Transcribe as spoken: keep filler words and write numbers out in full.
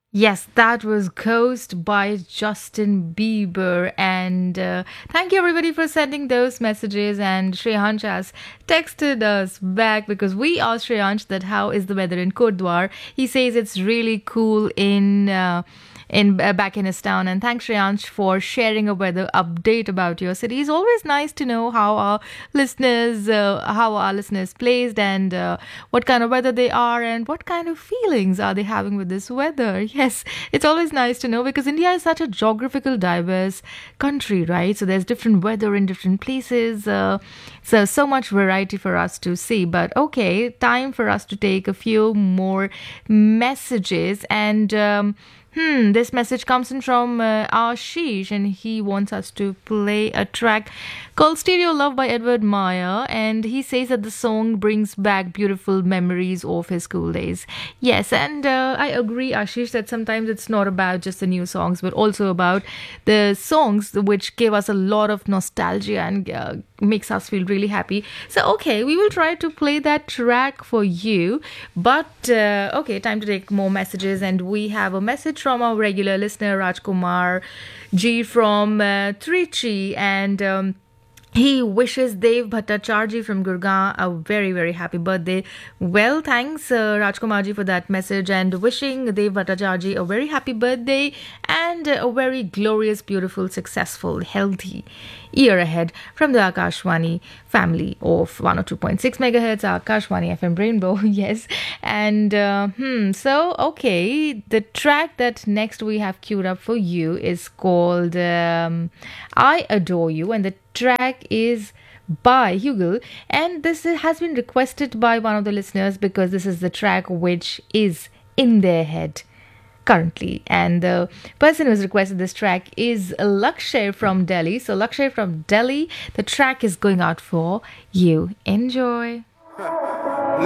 Yes, that was Ghost by Justin Bieber. And uh, thank you everybody for sending those messages. And Shreyansh has texted us back because we asked Shreyansh that how is the weather in Kurdwar. He says it's really cool in. Uh, in uh, back in his town. And thanks, Shreyansh, for sharing a weather update about your city. It's always nice to know how our listeners, uh, how our listeners placed, and uh, what kind of weather they are, and what kind of feelings are they having with this weather. Yes, it's always nice to know because India is such a geographical diverse country, right? So there's different weather in different places. Uh, so so much variety for us to see. But okay, time for us to take a few more messages and. Um, Hmm, this message comes in from uh, Ashish, and he wants us to play a track called Stereo Love by Edward Meyer. And he says that the song brings back beautiful memories of his school days. Yes, and uh, I agree, Ashish, that sometimes it's not about just the new songs, but also about the songs which give us a lot of nostalgia and uh, makes us feel really happy. So, okay, we will try to play that track for you. But, uh, okay, time to take more messages. And we have a message from our regular listener, Rajkumar G from uh, Trichy. And um, he wishes Dev Bhattacharjee from Gurgaon a very, very happy birthday. Well, thanks, uh, Rajkumarji, for that message, and wishing Dev Bhattacharjee a very happy birthday and a very glorious, beautiful, successful, healthy year ahead from the Akashwani family of one oh two point six megahertz, Akashwani F M Rainbow. Yes. And, uh, hmm, so, okay, the track that next we have queued up for you is called um, I Adore You, and the track is by Hugel, and this has been requested by one of the listeners because this is the track which is in their head currently, and the person who's requested this track is Lakshay from Delhi. So Lakshay from Delhi, the track is going out for you. Enjoy.